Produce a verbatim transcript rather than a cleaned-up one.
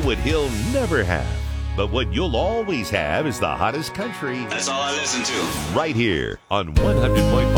what he'll never have. But what you'll always have is the hottest country. That's all I listen to. Right here on one hundred point five.